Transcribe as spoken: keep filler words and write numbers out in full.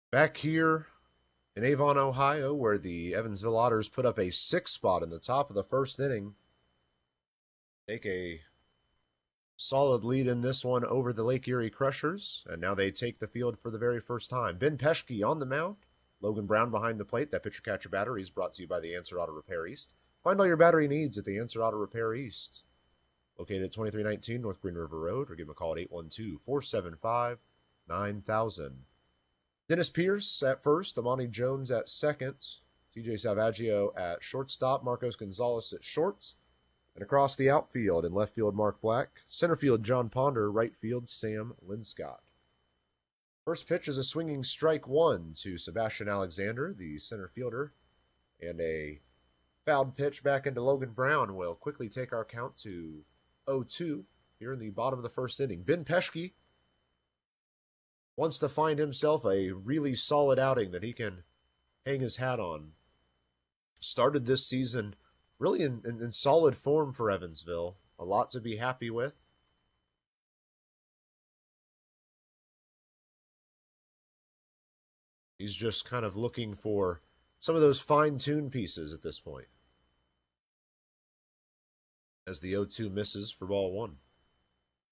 Back here in Avon, Ohio, where the Evansville Otters put up a six spot in the top of the first inning, take a solid lead in this one over the Lake Erie Crushers, and now they take the field for the very first time. Ben Peschke on the mound, Logan Brown behind the plate. That pitcher catcher battery is brought to you by the Answer Auto Repair East. Find all your battery needs at the Answer Auto Repair East, located at twenty-three nineteen North Green River Road, or give them a call at eight one two, four seven five, nine thousand. Dennis Pierce at first, Amani Jones at second, T J Salvaggio at shortstop, Marcos Gonzalez at short, and across the outfield in left field, Mark Black, center field, John Ponder, right field, Sam Linscott. First pitch is a swinging strike one to Sebastian Alexander, the center fielder, and a fouled pitch back into Logan Brown will quickly take our count to oh two here in the bottom of the first inning. Ben Peschke wants to find himself a really solid outing that he can hang his hat on. Started this season really in, in, in solid form for Evansville. A lot to be happy with. He's just kind of looking for some of those fine-tuned pieces at this point. As the oh two misses for ball one.